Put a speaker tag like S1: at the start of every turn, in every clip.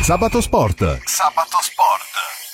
S1: Sabato Sport.
S2: Sabato Sport.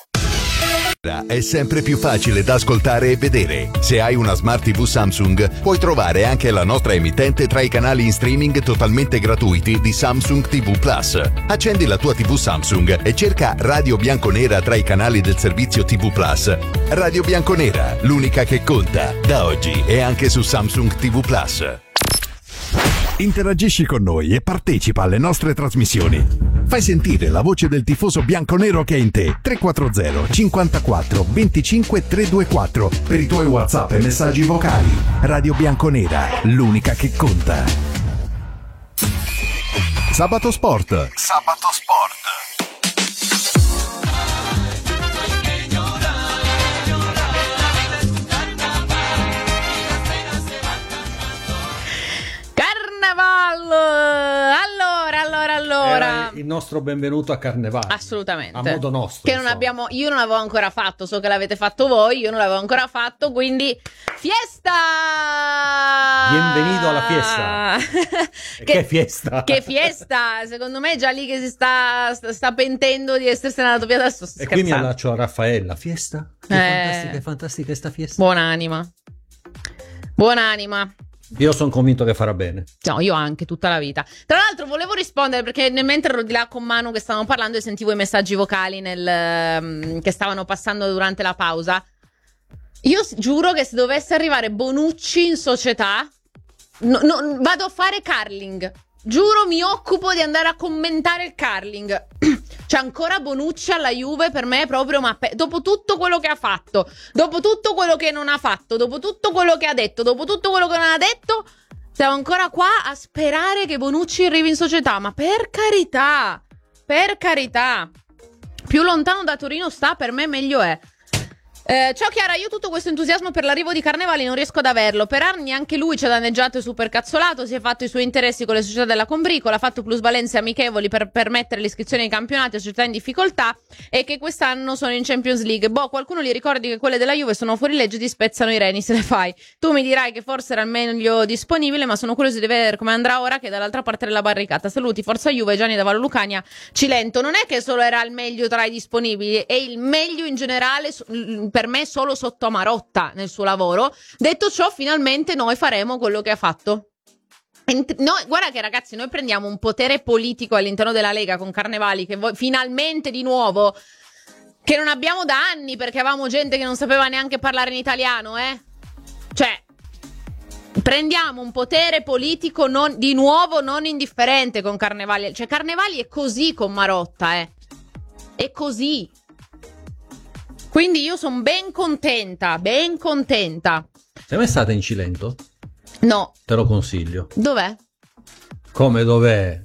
S1: È sempre più facile da ascoltare e vedere. Se hai una Smart TV Samsung, puoi trovare anche la nostra emittente tra i canali in streaming totalmente gratuiti di Samsung TV Plus. Accendi la tua TV Samsung e cerca Radio Bianconera tra i canali del servizio TV Plus. Radio Bianconera, l'unica che conta. Da oggi è anche su Samsung TV Plus. Interagisci con noi e partecipa alle nostre trasmissioni. Fai sentire la voce del tifoso bianconero che è in te. 340 54 25 324 per i tuoi WhatsApp e messaggi vocali. Radio Bianconera, l'unica che conta. Sabato Sport.
S2: Sabato Sport.
S3: Allora. Il nostro benvenuto a Carnevale.
S4: Assolutamente.
S3: A modo nostro.
S4: Che non abbiamo, io non l'avevo ancora fatto, so che l'avete fatto voi, io non l'avevo ancora fatto, quindi fiesta!
S3: Bienvenido alla fiesta. Che fiesta?
S4: Che fiesta! Secondo me è già lì che si sta pentendo di essersene andato via adesso.
S3: E qui mi allaccio a Raffaella. Fiesta? Che fantastica sta fiesta.
S4: Buonanima. Buonanima.
S3: Io sono convinto che farà bene.
S4: No, io anche, tutta la vita. Tra l'altro volevo rispondere perché mentre ero di là con Manu che stavamo parlando e sentivo i messaggi vocali che stavano passando durante la pausa. Io giuro che se dovesse arrivare Bonucci in società vado a fare curling. Giuro, mi occupo di andare a commentare il curling. C'è ancora Bonucci alla Juve, per me è proprio, ma dopo tutto quello che ha fatto, dopo tutto quello che non ha fatto, dopo tutto quello che ha detto, dopo tutto quello che non ha detto, siamo ancora qua a sperare che Bonucci arrivi in società. Ma per carità, più lontano da Torino sta, per me meglio è. Ciao Chiara, io tutto questo entusiasmo per l'arrivo di Carnevali non riesco ad averlo. Per anni anche lui ci ha danneggiato e supercazzolato, si è fatto i suoi interessi con le società della combricola, ha fatto plusvalenze amichevoli per permettere l'iscrizione ai campionati a società in difficoltà e che quest'anno sono in Champions League. Boh, qualcuno gli ricordi che quelle della Juve sono fuori legge e ti spezzano i reni se le fai. Tu mi dirai che forse era il meglio disponibile, ma sono curioso di vedere come andrà ora che è dall'altra parte della barricata. Saluti, forza Juve, Gianni da Vallo Lucania, Cilento. Non è che solo era il meglio tra i disponibili, è il meglio in generale per me solo sotto Marotta nel suo lavoro. Detto ciò, finalmente noi faremo quello che ha fatto. Noi, guarda che ragazzi, noi prendiamo un potere politico all'interno della Lega con Carnevali che finalmente di nuovo, che non abbiamo da anni perché avevamo gente che non sapeva neanche parlare in italiano, cioè prendiamo un potere politico di nuovo non indifferente con Carnevali. Cioè Carnevali è così con Marotta, è così. Quindi io sono ben contenta.
S3: Sei mai stata in Cilento?
S4: No.
S3: Te lo consiglio.
S4: Dov'è?
S3: Come dov'è?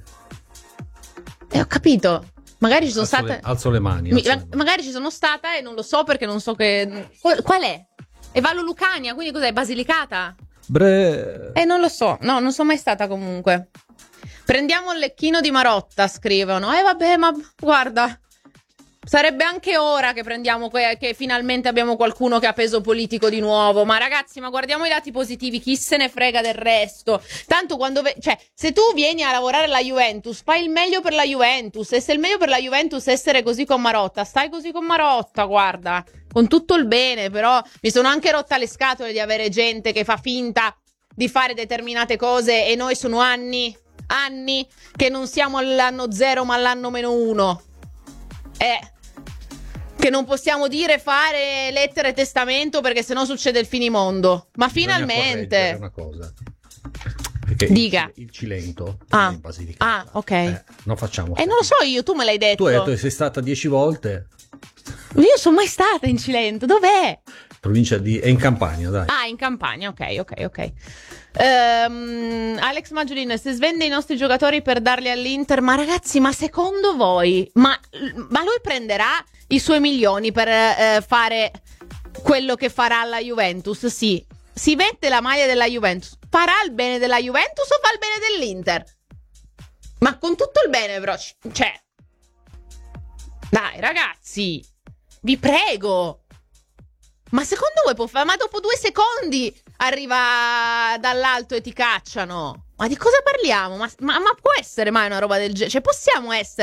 S4: Ho capito. Magari ci sono stata.
S3: Alzo le mani.
S4: Magari ci sono stata e non lo so perché non so che. Qual è? È Vallo Lucania, quindi cos'è? Basilicata? Non lo so. No, non sono mai stata comunque. Prendiamo il lecchino di Marotta, scrivono. Vabbè, ma guarda. Sarebbe anche ora che prendiamo che finalmente abbiamo qualcuno che ha peso politico di nuovo. Ma ragazzi, ma guardiamo i lati positivi, chi se ne frega del resto. Tanto cioè, se tu vieni a lavorare alla Juventus, fai il meglio per la Juventus. E se il meglio per la Juventus è essere così con Marotta, stai così con Marotta, guarda. Con tutto il bene, però mi sono anche rotta le scatole di avere gente che fa finta di fare determinate cose e noi sono anni che non siamo all'anno 0 ma all'anno -1. Che non possiamo fare lettere e testamento perché sennò succede il finimondo. Ma finalmente
S3: una cosa. Perché
S4: dica.
S3: Il Cilento è in Basilicata.
S4: Ok.
S3: Non facciamo.
S4: Non lo so io, tu me l'hai detto.
S3: Tu hai detto che sei stata 10 volte.
S4: Io sono mai stata in Cilento, dov'è?
S3: Provincia è in Campania, dai.
S4: In Campania, ok. Alex Maggiolino, se svende i nostri giocatori per darli all'Inter, ma ragazzi, ma secondo voi ma lui prenderà i suoi milioni per fare quello che farà alla Juventus? Sì, si mette la maglia della Juventus, farà il bene della Juventus o fa il bene dell'Inter? Ma con tutto il bene però, cioè dai ragazzi, vi prego. Ma secondo voi può fare? Ma dopo 2 secondi arriva dall'alto e ti cacciano. Ma di cosa parliamo? Ma può essere mai una roba del genere? Cioè possiamo essere